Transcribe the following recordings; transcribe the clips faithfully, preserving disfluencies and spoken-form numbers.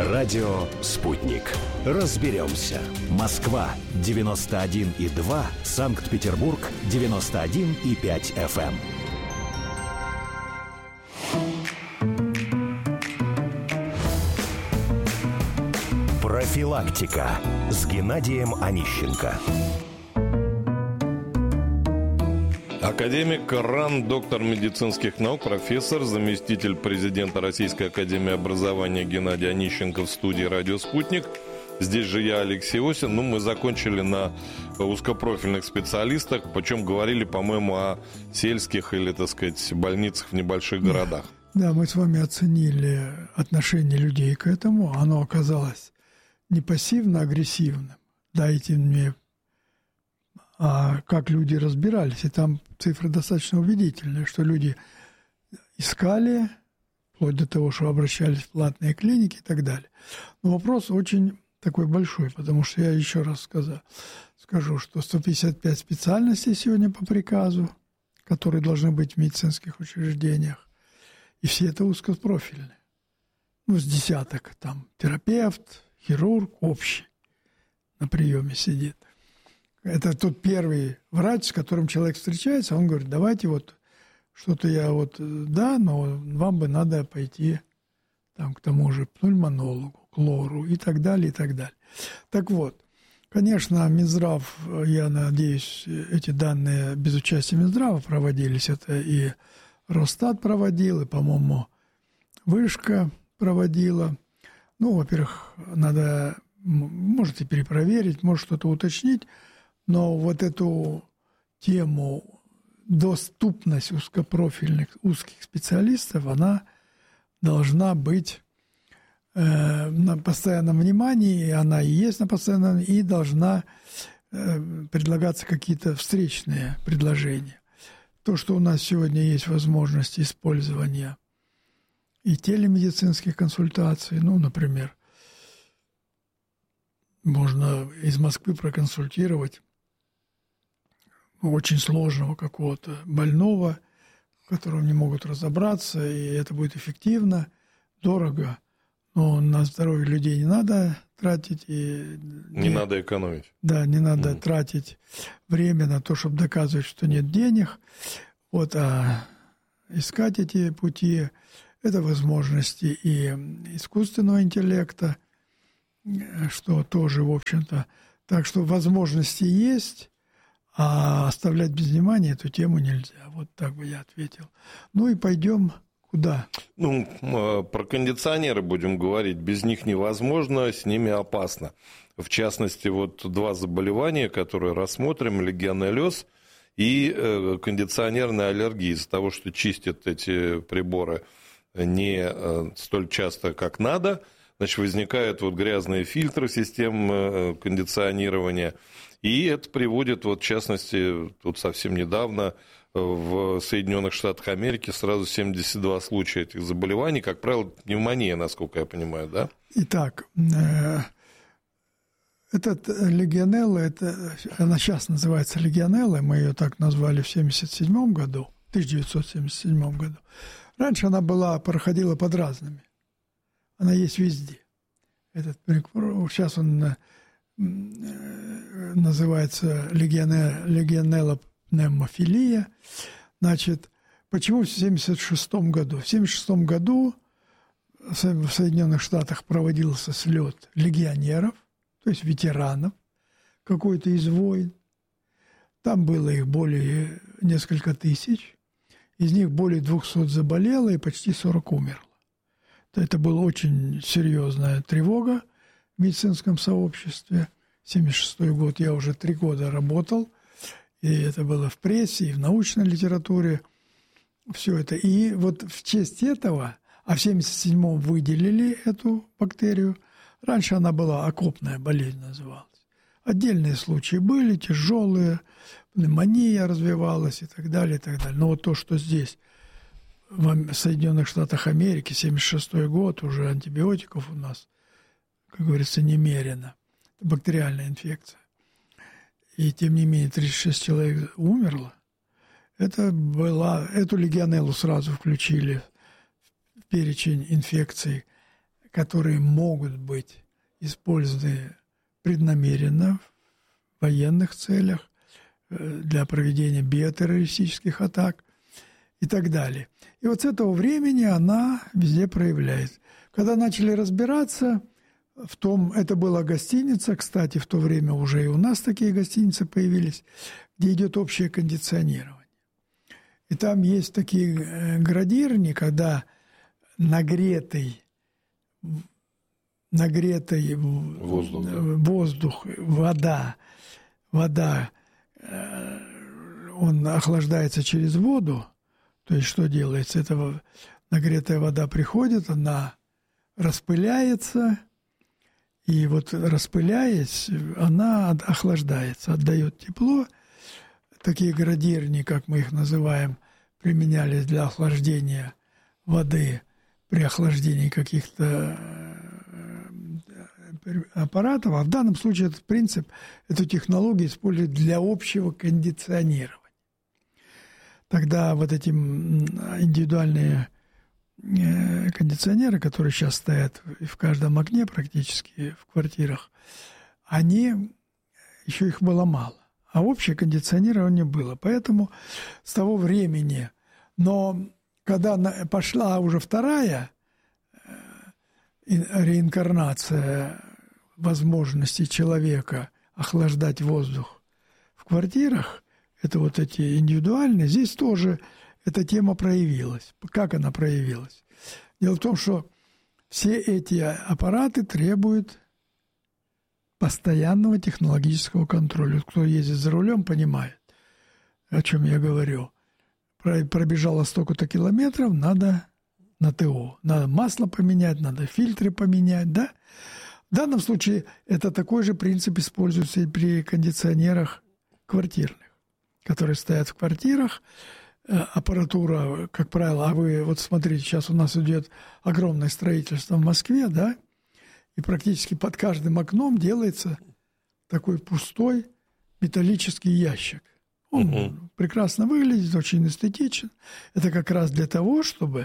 Радио «Спутник». Разберемся. Москва девяносто один и два, Санкт-Петербург девяносто один и пять эф эм. Профилактика с Геннадием Онищенко. Академик РАН, доктор медицинских наук, профессор, заместитель президента Российской академии образования Геннадий Онищенко в студии «Радио Спутник». Здесь же я, Алексей Осин. Ну, мы закончили на узкопрофильных специалистах, причем говорили, по-моему, о сельских или, так сказать, больницах в небольших городах. Да, мы с вами оценили отношение людей к этому. Оно оказалось не пассивно-агрессивным. Дайте мне... А как люди разбирались, и там цифры достаточно убедительные, что люди искали, вплоть до того, что обращались в платные клиники и так далее. Но вопрос очень такой большой, потому что я еще раз сказал, скажу, что сто пятьдесят пять специальностей сегодня по приказу, которые должны быть в медицинских учреждениях, и все это узкопрофильные. Ну, с десяток там терапевт, хирург, общий на приеме сидит. Это тот первый врач, с которым человек встречается, он говорит, давайте вот что-то я вот, да, но вам бы надо пойти там, к тому же пульмонологу, к лору и так далее, и так далее. Так вот, конечно, Минздрав, я надеюсь, эти данные без участия Минздрава проводились, это и Росстат проводил, и, по-моему, Вышка проводила. Ну, во-первых, надо, можете перепроверить, может что-то уточнить, но вот эту тему доступность узкопрофильных, узких специалистов, она должна быть э, на постоянном внимании, и она и есть на постоянном, и должна э, предлагаться какие-то встречные предложения. То, что у нас сегодня есть возможность использования и телемедицинских консультаций, ну, например, можно из Москвы проконсультировать очень сложного какого-то больного, в котором не могут разобраться, и это будет эффективно, дорого, но на здоровье людей не надо тратить. И не, не надо экономить. Да, не надо mm. тратить время на то, чтобы доказывать, что нет денег. Вот, а искать эти пути – это возможности и искусственного интеллекта, что тоже, в общем-то. Так что возможности есть, а оставлять без внимания эту тему нельзя. Вот так бы я ответил. Ну и пойдем куда? Ну, про кондиционеры будем говорить. Без них невозможно, с ними опасно. В частности, вот два заболевания, которые рассмотрим, легионеллез и кондиционерная аллергия. Из-за того, что чистят эти приборы не столь часто, как надо, значит, возникают вот грязные фильтры систем кондиционирования, и это приводит, вот, в частности, тут совсем недавно в Соединенных Штатах Америки сразу семьдесят два случая этих заболеваний, как правило, пневмония, насколько я понимаю, да? Итак, этот легионелла, это, она сейчас называется легионелла, мы ее так назвали в семьдесят седьмом году, тысяча девятьсот семьдесят седьмом году. Раньше она была, проходила под разными. Она есть везде. Этот, сейчас он называется легионелла пневмофилия. Значит, почему в семьдесят шестом году? В семьдесят шестом году в Соединенных Штатах проводился слет легионеров, то есть ветеранов какой-то из войн. Там было их более несколько тысяч. Из них более двухсот заболело и почти сорок умерло. Это была очень серьезная тревога в медицинском сообществе. семьдесят шестой год, я уже три года работал, и это было в прессе, и в научной литературе, все это. И вот в честь этого, а в семьдесят седьмом выделили эту бактерию, раньше она была окопная болезнь называлась. Отдельные случаи были, тяжелые, пневмония развивалась и так далее, и так далее. Но вот то, что здесь, в Соединенных Штатах Америки, семьдесят шестой год, уже антибиотиков у нас, как говорится, немерено. Это бактериальная инфекция. И, тем не менее, тридцать шесть человек умерло. Это была, эту легионеллу сразу включили в перечень инфекций, которые могут быть использованы преднамеренно в военных целях, для проведения биотеррористических атак и так далее. И вот с этого времени она везде проявляется. Когда начали разбираться в том, это была гостиница, кстати, в то время уже и у нас такие гостиницы появились, где идет общее кондиционирование. И там есть такие градирни, когда нагретый, нагретый воздух, воздух вода, вода, он охлаждается через воду. То есть что делается? Это нагретая вода приходит, она распыляется, и вот распыляясь, она охлаждается, отдает тепло. Такие градирни, как мы их называем, применялись для охлаждения воды при охлаждении каких-то аппаратов. А в данном случае этот принцип, эту технологию используют для общего кондиционирования. Тогда вот эти индивидуальные кондиционеры, которые сейчас стоят в каждом окне практически в квартирах, они, еще их было мало. А общее кондиционирование было. Поэтому с того времени. Но когда пошла уже вторая реинкарнация возможности человека охлаждать воздух в квартирах, это вот эти индивидуальные, здесь тоже эта тема проявилась. Как она проявилась? Дело в том, что все эти аппараты требуют постоянного технологического контроля. Кто ездит за рулем, понимает, о чем я говорю. Пробежало столько-то километров, надо на ТО. Надо масло поменять, надо фильтры поменять, да? В данном случае это такой же принцип используется и при кондиционерах квартирных, которые стоят в квартирах. Аппаратура, как правило, а вы вот смотрите, сейчас у нас идет огромное строительство в Москве, да? И практически под каждым окном делается такой пустой металлический ящик. Он uh-huh. прекрасно выглядит, очень эстетичен. Это как раз для того, чтобы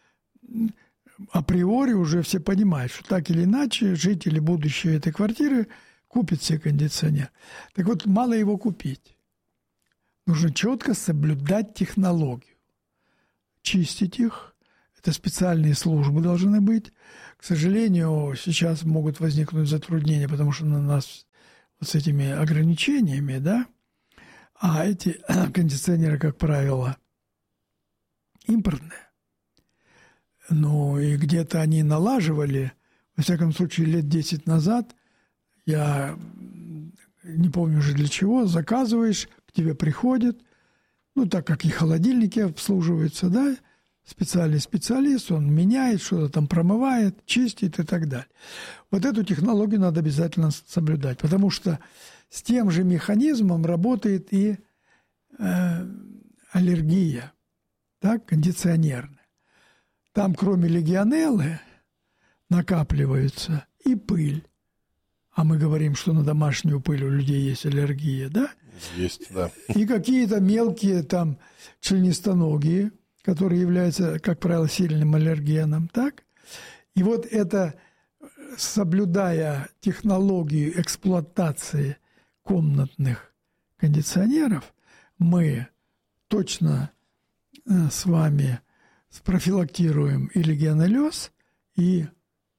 априори уже все понимают, что так или иначе жители будущей этой квартиры купят себе кондиционер. Так вот, мало его купить. Нужно четко соблюдать технологию. Чистить их. Это специальные службы должны быть. К сожалению, сейчас могут возникнуть затруднения, потому что на нас вот с этими ограничениями, да, а эти кондиционеры, как правило, импортные. Ну, и где-то они налаживали, во всяком случае, лет десять назад, я не помню уже для чего, заказываешь, к тебе приходят, ну, так как и холодильники обслуживаются, да, специальный специалист, он меняет, что-то там промывает, чистит и так далее. Вот эту технологию надо обязательно соблюдать, потому что с тем же механизмом работает и э, аллергия, так, кондиционерная. Там, кроме легионеллы, накапливается и пыль. А мы говорим, что на домашнюю пыль у людей есть аллергия, да? Есть, да. И какие-то мелкие там членистоногие, которые являются, как правило, сильным аллергеном, так? И вот это, соблюдая технологию эксплуатации комнатных кондиционеров, мы точно с вами спрофилактируем и легионеллез, и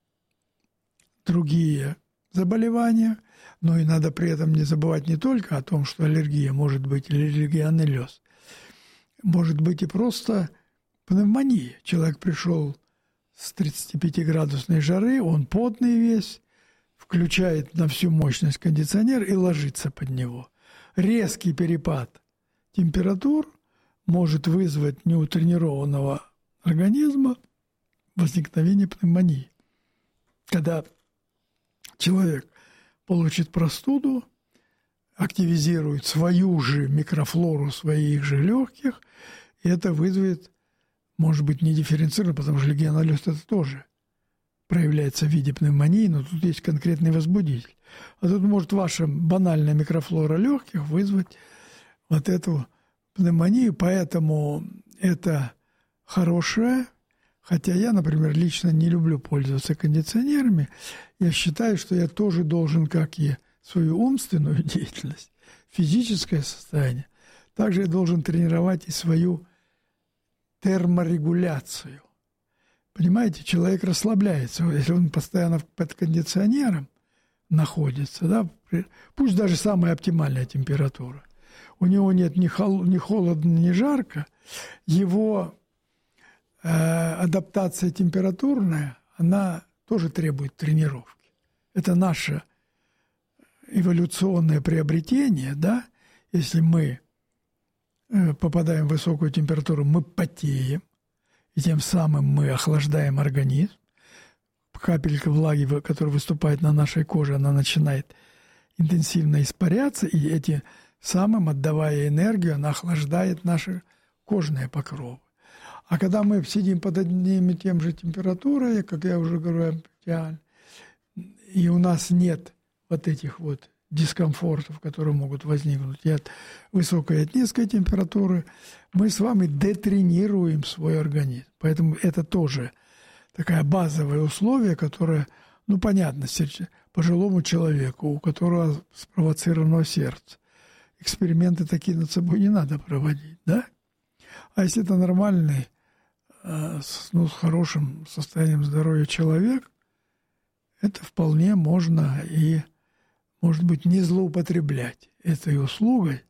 другие заболевания, но и надо при этом не забывать не только о том, что аллергия может быть или легионеллез, может быть и просто пневмония. Человек пришел с тридцатипятиградусной жары, он потный весь, включает на всю мощность кондиционер и ложится под него. Резкий перепад температур может вызвать неутренированного организма возникновение пневмонии. Когда человек получит простуду, активизирует свою же микрофлору своих же легких, и это вызовет, может быть, не дифференцированно, потому что легионеллез это тоже проявляется в виде пневмонии, но тут есть конкретный возбудитель. А тут может ваша банальная микрофлора легких вызвать вот эту пневмонию, поэтому это хорошая, Хотя я, например, лично не люблю пользоваться кондиционерами. Я считаю, что я тоже должен, как и свою умственную деятельность, физическое состояние, также я должен тренировать и свою терморегуляцию. Понимаете, человек расслабляется, если он постоянно под кондиционером находится, да, пусть даже самая оптимальная температура, у него нет ни, хол- ни холодно, ни жарко, его э, адаптация температурная, она тоже требует тренировки. Это наше эволюционное приобретение, да, если мы э, попадаем в высокую температуру, мы потеем, и тем самым мы охлаждаем организм. Капелька влаги, которая выступает на нашей коже, она начинает интенсивно испаряться, и этим самым, отдавая энергию, она охлаждает наши кожные покровы. А когда мы сидим под одним и тем же температурой, как я уже говорю, и у нас нет вот этих вот дискомфортов, которые могут возникнуть и от высокой, и от низкой температуры, мы с вами детренируем свой организм. Поэтому это тоже такое базовое условие, которое, ну, понятно, пожилому человеку, у которого спровоцировано сердце. Эксперименты такие над собой не надо проводить, да? А если это нормальный, ну, с хорошим состоянием здоровья человек, это вполне можно и, может быть, не злоупотреблять этой услугой.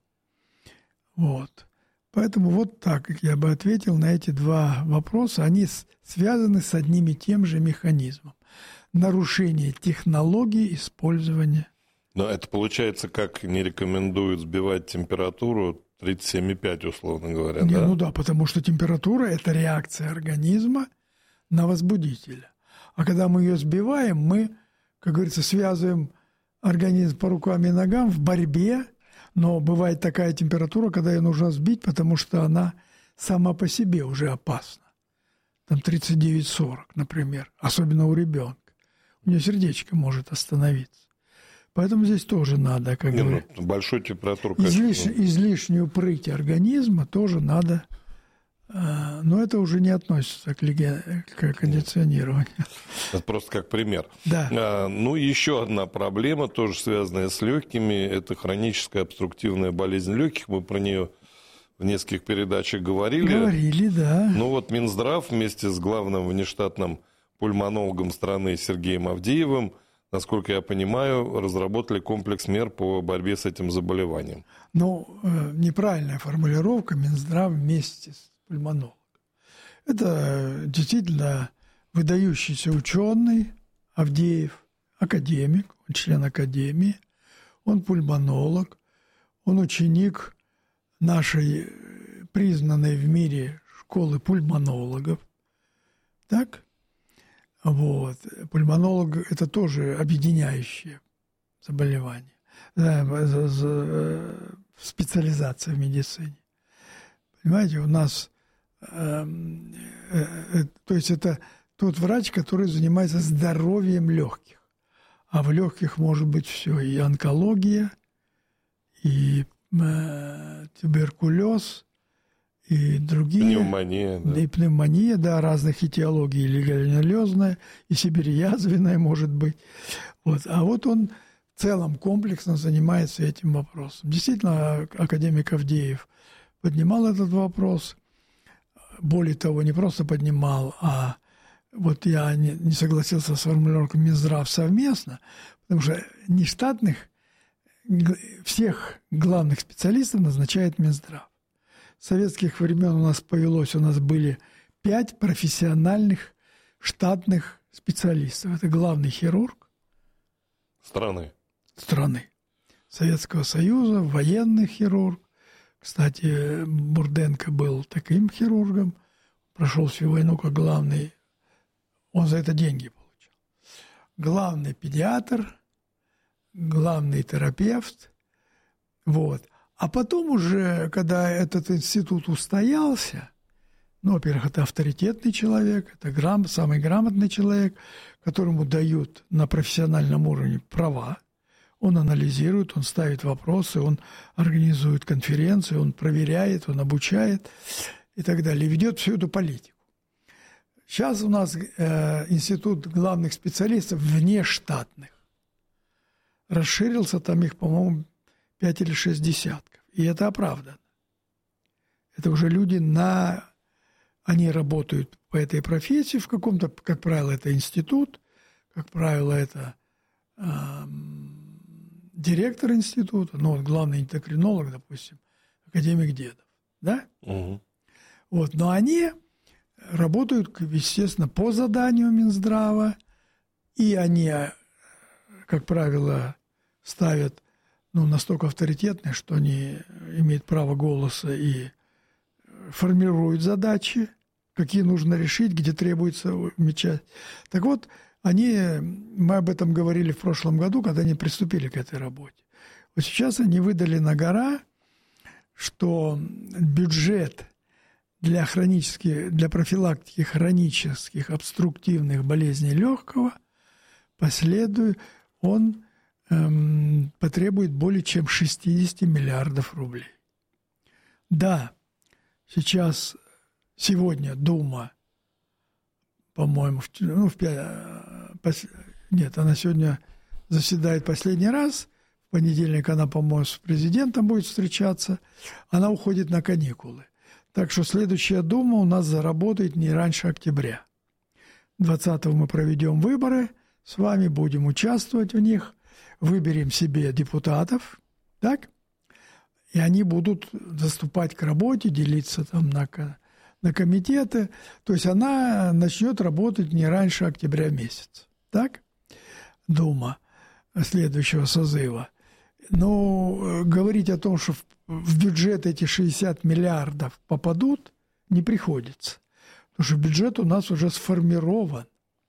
Вот. Поэтому вот так я бы ответил на эти два вопроса. Они связаны с одним и тем же механизмом. Нарушение технологии использования. Но это получается, как не рекомендуют сбивать температуру тридцать семь и пять, условно говоря, не, да? Ну да, потому что температура – это реакция организма на возбудителя. А когда мы ее сбиваем, мы, как говорится, связываем организм по рукам и ногам в борьбе, но бывает такая температура, когда ее нужно сбить, потому что она сама по себе уже опасна. Там тридцать девять сорок, например, особенно у ребенка. У нее сердечко может остановиться. Поэтому здесь тоже надо, как Не, говорят, ну, большую температуру, излиш... конечно, излишнюю прыть организма тоже надо. Но это уже не относится к, леге... к кондиционированию. Это просто как пример. Да. А, ну, еще одна проблема, тоже связанная с легкими, это хроническая обструктивная болезнь легких. Мы про нее в нескольких передачах говорили. Говорили, да. Ну вот Минздрав вместе с главным внештатным пульмонологом страны Сергеем Авдеевым, насколько я понимаю, разработали комплекс мер по борьбе с этим заболеванием. Ну, неправильная формулировка Минздрав вместе с пульмонологом. Это действительно выдающийся ученый Авдеев, академик, он член академии, он пульмонолог, он ученик нашей признанной в мире школы пульмонологов. Так? Вот. Пульмонолог – это тоже объединяющее заболевание, специализация в медицине. Понимаете, у нас, э, э, то есть это тот врач, который занимается здоровьем легких. А в легких может быть все, и онкология, и э, туберкулез, и другие. Пневмония, да. И пневмония, да, разных этиологий, и легионеллезная, и сибирязвенная, может быть. Вот. А вот он в целом комплексно занимается этим вопросом. Действительно, академик Авдеев поднимал этот вопрос. Более того, не просто поднимал, а вот я не, не согласился с формулировкой Минздрав совместно, потому что нештатных, всех главных специалистов назначает Минздрав. С советских времен у нас повелось, у нас были пять профессиональных штатных специалистов. Это главный хирург страны. страны Советского Союза, военный хирург. Кстати, Бурденко был таким хирургом, прошел всю войну как главный, он за это деньги получил. Главный педиатр, главный терапевт, вот. А потом уже, когда этот институт устоялся, ну, во-первых, это авторитетный человек, это грам, самый грамотный человек, которому дают на профессиональном уровне права, он анализирует, он ставит вопросы, он организует конференции, он проверяет, он обучает и так далее, и ведет всю эту политику. Сейчас у нас э, институт главных специалистов внештатных. Расширился, там их, по-моему, пять или шесть десятков. И это оправдано. Это уже люди на... Они работают по этой профессии в каком-то, как правило, это институт, как правило, это э, директор института, ну, вот главный эндокринолог, допустим, академик Дедов, да? Угу. Вот, но они работают, естественно, по заданию Минздрава, и они, как правило, ставят, ну, настолько авторитетные, что они имеют право голоса и формируют задачи, какие нужно решить, где требуется мечать. Так вот, они, мы об этом говорили в прошлом году, когда они приступили к этой работе. Вот сейчас они выдали на гора, что бюджет для хронических, для профилактики хронических обструктивных болезней легкого последует, он эм, потребует более чем шестьдесят миллиардов рублей. Да, сейчас, сегодня Дума, по-моему, в, ну, в, пос, нет, она сегодня заседает последний раз, в понедельник она, по-моему, с президентом будет встречаться, она уходит на каникулы. Так что следующая Дума у нас заработает не раньше октября. двадцатого мы проведем выборы, с вами будем участвовать в них, выберем себе депутатов, так? И они будут заступать к работе, делиться там на, на комитеты. То есть она начнет работать не раньше октября месяца, так? Дума следующего созыва. Но говорить о том, что в, в бюджет эти шестьдесят миллиардов попадут, не приходится. Потому что бюджет у нас уже сформирован.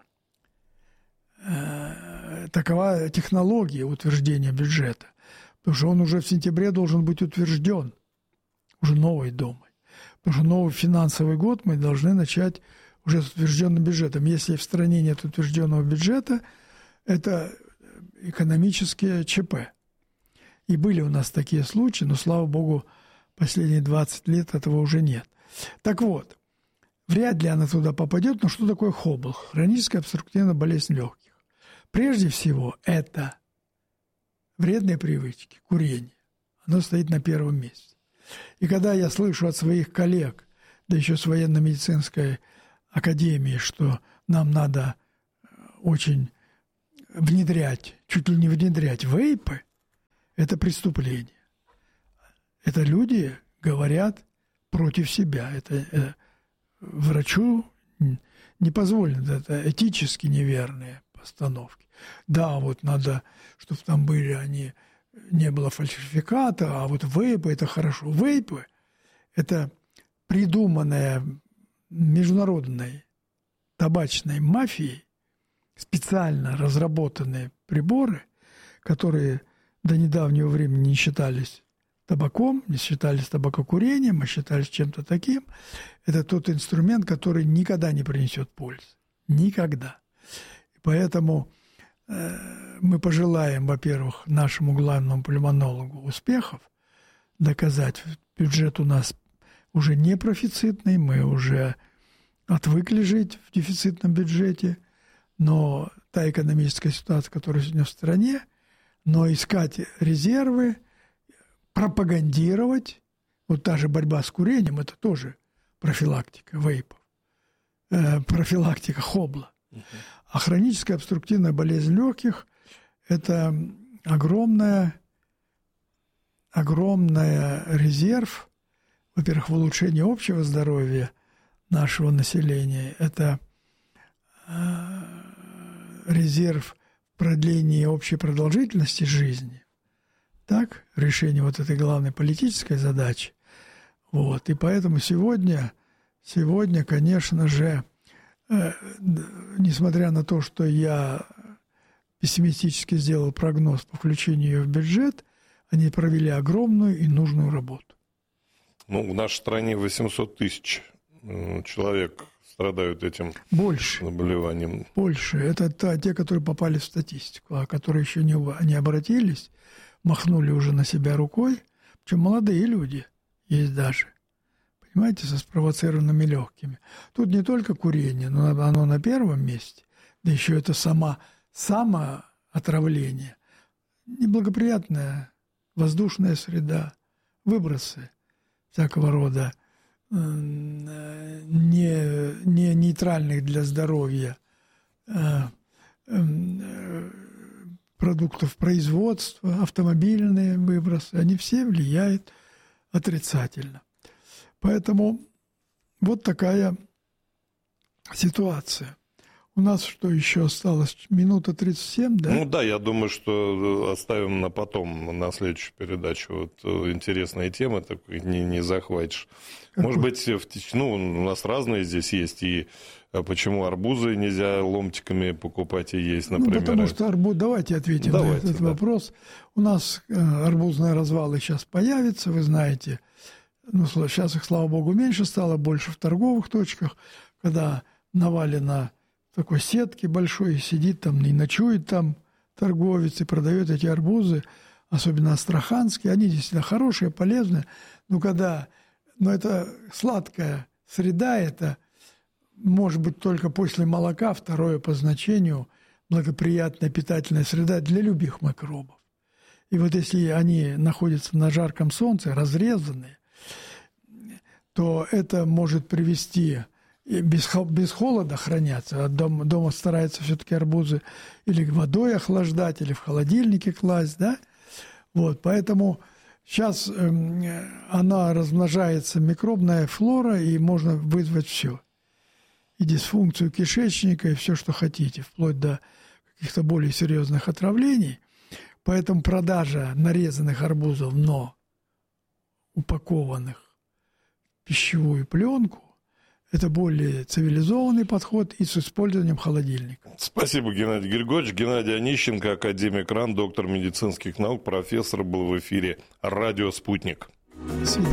Э, такова технология утверждения бюджета. Потому что он уже в сентябре должен быть утвержден уже новой Думой. Потому что новый финансовый год мы должны начать уже с утвержденным бюджетом. Если в стране нет утвержденного бюджета, это экономические ЧП. И были у нас такие случаи, но, слава богу, последние двадцать лет этого уже нет. Так вот, вряд ли она туда попадет, но что такое ХОБЛ? Хроническая обструктивная болезнь легких. Прежде всего, это вредные привычки, курение. Оно стоит на первом месте. И когда я слышу от своих коллег, да еще с военно-медицинской академии, что нам надо очень внедрять, чуть ли не внедрять вейпы, это преступление. Это люди говорят против себя. Это э, врачу не позволено. Это этически неверные постановки. Да, вот надо, чтобы там были они, не было фальсификата, а вот вейпы – это хорошо. Вейпы – это придуманная международной табачной мафией специально разработанные приборы, которые до недавнего времени не считались табаком, не считались табакокурением, а считались чем-то таким. Это тот инструмент, который никогда не принесет пользы. Никогда. И поэтому э, мы пожелаем, во-первых, нашему главному пульмонологу успехов, доказать, бюджет у нас уже не профицитный, мы уже отвыкли жить в дефицитном бюджете, но та экономическая ситуация, которая сегодня в стране, но искать резервы, пропагандировать, вот та же борьба с курением, это тоже профилактика вейпов, э, профилактика хобла. Uh-huh. А хроническая обструктивная болезнь легких – это огромная, огромная резерв, во-первых, в улучшении общего здоровья нашего населения, это э, резерв продления общей продолжительности жизни, так, решение вот этой главной политической задачи. Вот, и поэтому сегодня, сегодня, конечно же, э, несмотря на то, что я пессимистически сделал прогноз по включению ее в бюджет, они провели огромную и нужную работу. Ну, в нашей стране восемьсот тысяч человек страдают этим больше, заболеванием. Больше. Это та, те, которые попали в статистику, а которые еще не, не обратились, махнули уже на себя рукой. Причем молодые люди есть даже. понимаете, со спровоцированными легкими. Тут не только курение, но оно на первом месте, да еще это сама, самоотравление, неблагоприятная воздушная среда, выбросы всякого рода не, не нейтральных для здоровья продуктов производства, автомобильные выбросы, они все влияют отрицательно. Поэтому вот такая ситуация. У нас что еще осталось? Минута тридцать семь, да? Ну да, я думаю, что оставим на потом, на следующую передачу. Вот интересная тема, такой не, не захватишь. Какой? Может быть, в, ну, у нас разные здесь есть, и почему арбузы нельзя ломтиками покупать и есть, например. Ну, потому что арбуз... Давайте ответим давайте, на этот да. вопрос. У нас арбузные развалы сейчас появятся, вы знаете. Ну, сейчас их, слава богу, меньше стало, больше в торговых точках, когда навалено такой сетки большой, сидит там и ночует там торговец и продает эти арбузы, особенно астраханские. Они действительно хорошие, полезные, но когда... Но это сладкая среда, это может быть только после молока, второе по значению, благоприятная питательная среда для любых микробов. И вот если они находятся на жарком солнце, разрезанные, то это может привести... Без, без холода хранятся, а дома, дома стараются все-таки арбузы или водой охлаждать, или в холодильнике класть, да? Вот, поэтому сейчас э, она размножается, микробная флора, и можно вызвать все. И дисфункцию кишечника, и все, что хотите, вплоть до каких-то более серьезных отравлений. Поэтому продажа нарезанных арбузов, но упакованных в пищевую пленку, это более цивилизованный подход и с использованием холодильника. Спасибо, Геннадий Григорьевич. Геннадий Онищенко, академик РАН, доктор медицинских наук, профессор, был в эфире «Радио Спутник». До свидания.